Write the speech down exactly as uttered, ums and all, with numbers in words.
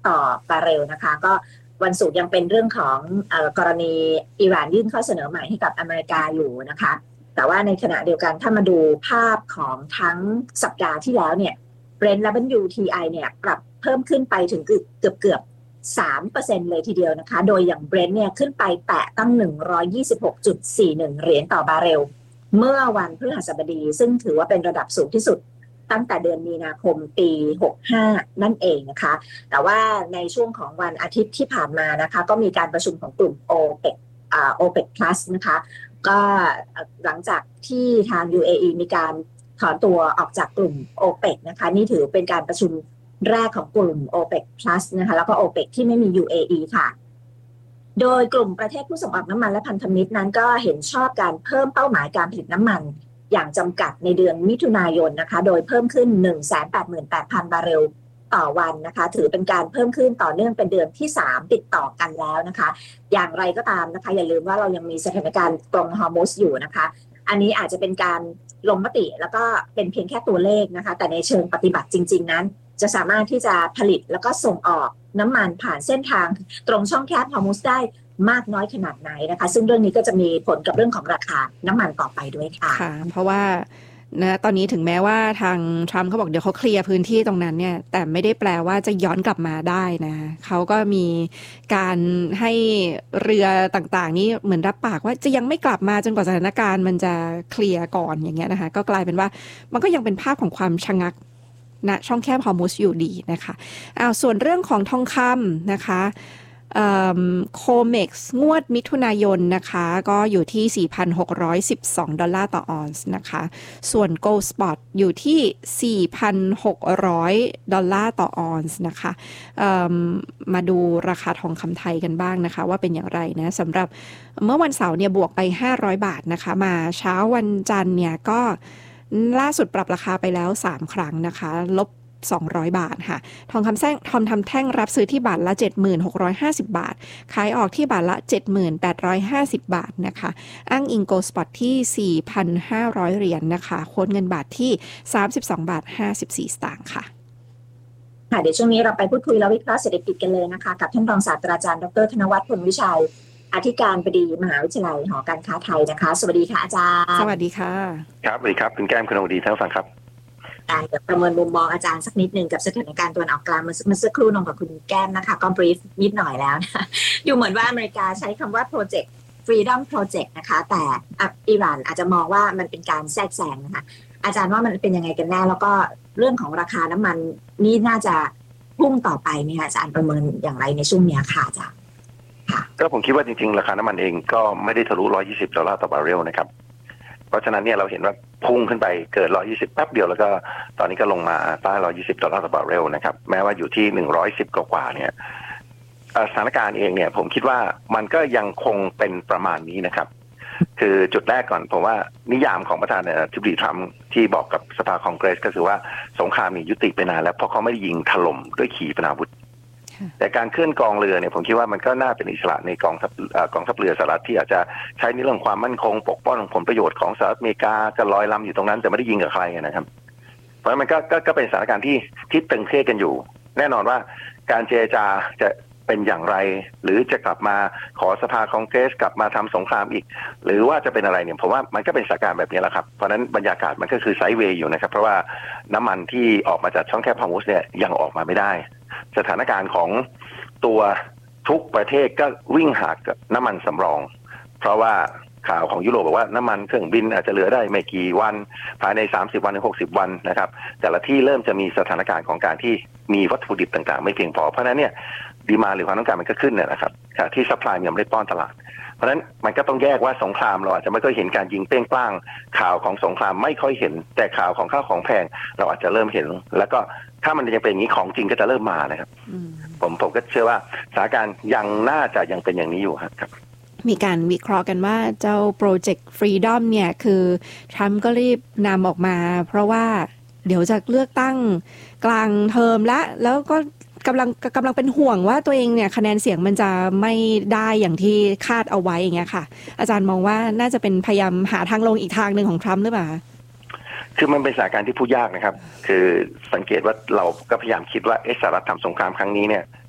ต่อบาร์เรลนะคะก็วันศุกร์ยังเป็นเรื่องของเอ่อกรณีอิหร่านยื่นข้อเสนอใหม่ให้กับอเมริกาอยู่นะคะแต่ว่าในขณะเดียวกันถ้ามาดูภาพของทั้งสัปดาห์ที่แล้วเนี่ย Brent และ ดับเบิลยู ที ไอ เนี่ยปรับเพิ่มขึ้นไปถึงเกือบเกือบเกือบ สามเปอร์เซ็นต์ เลยทีเดียวนะคะโดยอย่าง Brent เนี่ยขึ้นไปแตะตั้ง หนึ่งร้อยยี่สิบหกจุดสี่หนึ่ง เหรียญต่อบาร์เรลเมื่อวันพฤหัสบดีซึ่งถือว่าเป็นระดับสูงที่สุดตั้งแต่เดือนมีนาคมปีหกสิบห้านั่นเองนะคะแต่ว่าในช่วงของวันอาทิตย์ที่ผ่านมานะคะก็มีการประชุมของกลุ่ม โอ เปก อ่า โอ เปก Plus นะคะก็หลังจากที่ทาง ยู เอ อี มีการถอนตัวออกจากกลุ่ม โอ เปก นะคะนี่ถือเป็นการประชุมแรกของกลุ่ม โอ เปก Plus นะคะแล้วก็ โอ เปก ที่ไม่มี ยู เอ อี ค่ะโดยกลุ่มประเทศผู้ส่งออกน้ำมันและพันธมิตรนั้นก็เห็นชอบการเพิ่มเป้าหมายการผลิตน้ำมันอย่างจำกัดในเดือนมิถุนายนนะคะโดยเพิ่มขึ้น หนึ่งแสนแปดหมื่นแปดพัน บาร์เรลต่อวันนะคะถือเป็นการเพิ่มขึ้นต่อเนื่องเป็นเดือนที่สามติดต่อกันแล้วนะคะอย่างไรก็ตามนะคะอย่าลืมว่าเรายังมีสถานการณ์กรงฮอร์มุซอยู่นะคะอันนี้อาจจะเป็นการลงมติแล้วก็เป็นเพียงแค่ตัวเลขนะคะแต่ในเชิงปฏิบัติจริงๆนั้นจะสามารถที่จะผลิตแล้วก็ส่งออกน้ำมันผ่านเส้นทางตรงช่องแคบฮอร์มุซได้มากน้อยขนาดไหนนะคะซึ่งเรื่องนี้ก็จะมีผลกับเรื่องของราคาน้ำมันต่อไปด้วยค่ะค่ะเพราะว่านะตอนนี้ถึงแม้ว่าทางทรัมป์เขาบอกเดี๋ยวเขาเคลียร์พื้นที่ตรงนั้นเนี่ยแต่ไม่ได้แปลว่าจะย้อนกลับมาได้นะเขาก็มีการให้เรือต่างๆนี้เหมือนรับปากว่าจะยังไม่กลับมาจนกว่าสถานการณ์มันจะเคลียร์ก่อนอย่างเงี้ยนะคะก็กลายเป็นว่ามันก็ยังเป็นภาพของความชะงักณช่องแคบฮอร์มุซอยู่ดีนะคะอ้าวส่วนเรื่องของทองคำนะคะโคเม็กซ์งวดมิถุนายนนะคะก็อยู่ที่ สี่พันหกร้อยสิบสอง ดอลลาร์ต่อออนซ์นะคะส่วน Gold Spot อยู่ที่ สี่พันหกร้อย ดอลลาร์ต่อออนซ์นะคะมาดูราคาทองคำไทยกันบ้างนะคะว่าเป็นอย่างไรนะสำหรับเมื่อวันเสาร์เนี่ยบวกไปห้าร้อยบาทนะคะมาเช้าวันจันทร์เนี่ยก็ล่าสุดปรับราคาไปแล้วสามครั้งนะคะลบสองร้อยบาทค่ะทองคำแท่งทองคำแท่งรับซื้อที่บาทละ เจ็ดพันหกร้อยห้าสิบ บาทขายออกที่บาทละ เจ็ดพันแปดร้อยห้าสิบ บาทนะคะอ้างอิงโกลด์สปอตที่ สี่พันห้าร้อย เหรียญ นะคะโค้ดเงินบาทที่สามสิบสองบาทห้าสิบสี่สตางค์ค่ะค่ะเดี๋ยวช่วงนี้เราไปพูดคุยและวิเคราะห์เศรษฐกิจกันเลยนะคะกับท่านรองศาสตราจารย์ดรธนวัฒน์ พลวิชัยอธิการบดีมหาวิทยาลัยหอการค้าไทยนะคะสวัสดีค่ะอาจารย์สวัสดีค่ะครับสวัสดีครับคุณแก้มคุณอวดีท่านฟังครับการประเมินมุมมองอาจารย์สักนิดหนึ่งกับสถานการณ์ตัวนออกกลางเมื่อสักครู่นงกับคุณแก้มนะคะก็บรีฟนิดหน่อยแล้วนะอยู่เหมือนว่าอเมริกาใช้คำว่า Project Freedom Project นะคะแต่อิหร่านอาจจะมองว่ามันเป็นการแทรกแซงนะคะอาจารย์ว่ามันเป็นยังไงกันแน่แล้วก็เรื่องของราคาน้ำมันนี่น่าจะพุ่งต่อไปไหมคะอาจารย์ประเมินอย่างไรในช่วงนี้ค่ะอาจารย์ค่ะก็ผมคิดว่าจริงๆราคาน้ำมันเองก็ไม่ได้ทะลุหนึ่งร้อยยี่สิบดอลลาร์ต่อบาร์เรลนะครับเพราะฉะนั้นเนี่ยเราเห็นว่าพุ่งขึ้นไปเกิดหนึ่งร้อยยี่สิบแป๊บเดียวแล้วก็ตอนนี้ก็ลงมาใต้หนึ่งร้อยยี่สิบดอลลาร์ต่อบาร์เรลนะครับแม้ว่าอยู่ที่หนึ่งร้อยสิบกว่าๆเนี่ยสถานการณ์เองเนี่ยผมคิดว่ามันก็ยังคงเป็นประมาณนี้นะครับคือจุดแรกก่อนผมว่านิยามของประธานาธิบดีทรัมป์ที่บอกกับสภาคองเกรสก็คือว่าสงครามมียุติไปนานแล้วเพราะเขาไม่ได้ยิงถล่มด้วยขีปนาวุธแต่การเคลื่อนกองเรือเนี่ยผมคิดว่ามันก็น่าเป็นอิสระในกองทัพกองทัพเรือสหรัฐที่อาจจะใช้ในเรื่องความมั่นคงปกป้องผลประโยชน์ของสหรัฐอเมริกาก็ลอยลำอยู่ตรงนั้นแต่ไม่ได้ยิงกับใครนะครับเพราะมันก็ก็เป็นสถานการณ์ที่ที่ตึงเครียดกันอยู่แน่นอนว่าการเจรจาจะเป็นอย่างไรหรือจะกลับมาขอสภาคองเกรสกลับมาทำสงครามอีกหรือว่าจะเป็นอะไรเนี่ยผมว่ามันก็เป็นสถานการณ์แบบนี้แหละครับเพราะฉะนั้นบรรยากาศมันก็คือไซด์เวย์อยู่นะครับเพราะว่าน้ำมันที่ออกมาจากช่องแคบฮอร์มุซเนี่ยยังออกมาไม่ได้สถานการณ์ของตัวทุกประเทศก็วิ่งหาน้ำมันสำรองเพราะว่าข่าวของยุโรปบอกว่าน้ำมันเครื่องบินอาจจะเหลือได้ไม่กี่วันภายในสามสิบวันถึงหกสิบวันนะครับแต่ละที่เริ่มจะมีสถานการณ์ของการที่มีวัตถุดิบต่างๆไม่เพียงพอเพราะนั้นเนี่ยดีมานด์หรือความต้องการมันก็ขึ้นเนี่ยนะครับที่ซัพพลายยังไม่ได้ป้อนตลาดเพราะฉะนั้นมันก็ต้องแยกว่าสงครามเราอาจจะไม่ค่อยเห็นการยิงเป้งปล้างข่าวของสงครามไม่ค่อยเห็นแต่ข่าวของข้าวของแพงเราอาจจะเริ่มเห็นแล้วก็ถ้ามันยังเป็นอย่างนี้ของจริงก็จะเริ่มมานะครับผมผมก็เชื่อว่าสถานการณ์ยังน่าจะยังเป็นอย่างนี้อยู่ครับมีการวิเคราะห์กันว่าเจ้า Project Freedom เนี่ยคือทรัมป์ก็รีบนำออกมาเพราะว่าเดี๋ยวจะเลือกตั้งกลางเทอมละแล้วก็กำลังกำลังเป็นห่วงว่าตัวเองเนี่ยคะแนนเสียงมันจะไม่ได้อย่างที่คาดเอาไว้อย่างเงี้ยค่ะอาจารย์มองว่าน่าจะเป็นพยายามหาทางลงอีกทางหนึ่งของทรัมป์หรือเปล่าคือมันเป็นสถานการณ์ที่พูดยากนะครับคือสังเกตว่าเราก็พยายามคิดว่าเอสหรัฐทำสงครามครั้งนี้เนี่ย